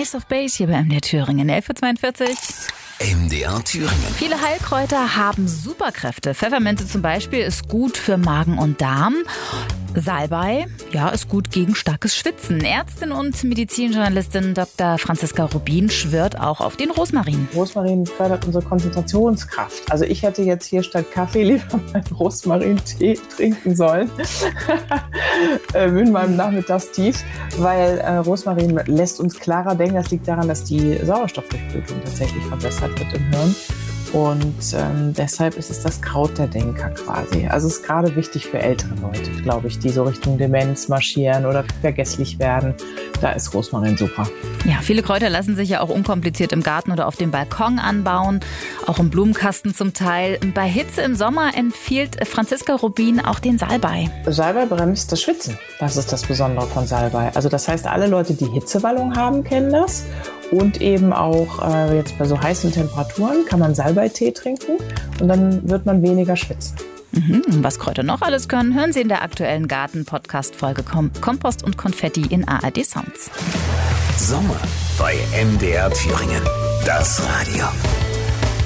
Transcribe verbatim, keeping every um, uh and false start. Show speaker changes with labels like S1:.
S1: Ace of Base hier bei M D R Thüringen, elf Uhr zweiundvierzig.
S2: M D R Thüringen.
S1: Viele Heilkräuter haben Superkräfte. Pfefferminze zum Beispiel ist gut für Magen und Darm. Salbei, ja, ist gut gegen starkes Schwitzen. Ärztin und Medizinjournalistin Doktor Franziska Rubin schwört auch auf den Rosmarin.
S3: Rosmarin fördert unsere Konzentrationskraft. Also ich hätte jetzt hier statt Kaffee lieber meinen Rosmarin-Tee trinken sollen in meinem Nachmittagstief, weil äh, Rosmarin lässt uns klarer denken. Das liegt daran, dass die Sauerstoffdurchblutung tatsächlich verbessert wird im Hirn. Und ähm, deshalb ist es das Kraut der Denker quasi. Also es ist gerade wichtig für ältere Leute, glaube ich, die so Richtung Demenz marschieren oder vergesslich werden. Da ist Rosmarin super.
S1: Ja, viele Kräuter lassen sich ja auch unkompliziert im Garten oder auf dem Balkon anbauen, auch im Blumenkasten zum Teil. Bei Hitze im Sommer empfiehlt Franziska Rubin auch den Salbei.
S3: Salbei bremst das Schwitzen. Das ist das Besondere von Salbei. Also das heißt, alle Leute, die Hitzewallung haben, kennen das. Und eben auch äh, jetzt bei so heißen Temperaturen kann man Salbeitee trinken und dann wird man weniger schwitzen.
S1: Mhm. Was Kräuter noch alles können, hören Sie in der aktuellen Garten-Podcast-Folge Kompost und Konfetti in A R D Sounds.
S2: Sommer bei M D R Thüringen. Das Radio.